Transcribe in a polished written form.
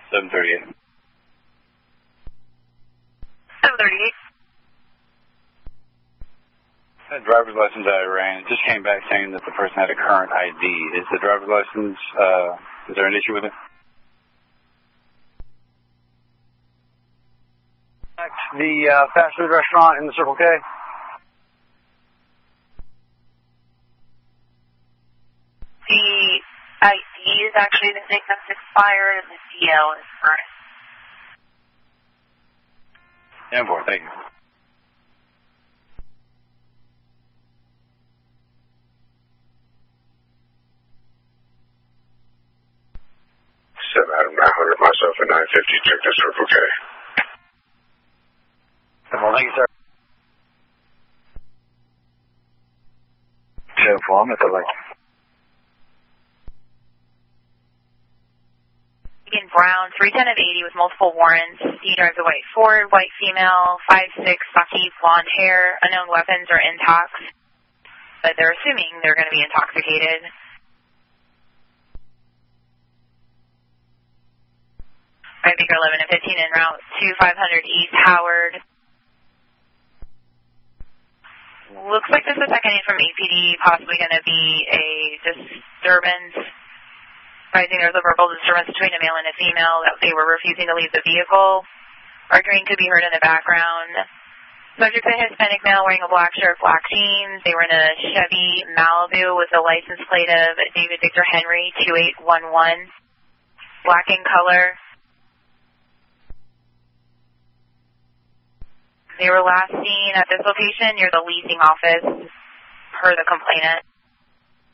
738. 738. That driver's license I ran, it just came back saying that the person had a current ID. Is the driver's license, is there an issue with it? The fast food restaurant in the Circle K. The ID is actually the thing that's expired, and the DL is current. Yeah, boy, thank you. Adam 900, myself at 950, check the Circle K. Well, thank you, sir. I'm at the light. Again, Brown, 310 of 80 with multiple warrants. He drives a white Ford, white female, 5'6", stocky, blonde hair. Unknown weapons or intox. But they're assuming they're going to be intoxicated. Right, Baker 11 and 15 en route to 500 East Howard. Looks like there's a second in from APD, possibly going to be a disturbance. I think there's a verbal disturbance between a male and a female that they were refusing to leave the vehicle. Arguing could be heard in the background. Subject a Hispanic male wearing a black shirt, black jeans. They were in a Chevy Malibu with a license plate of David Victor Henry 2811. Black in color. They were last seen at this location near the leasing office, per the complainant.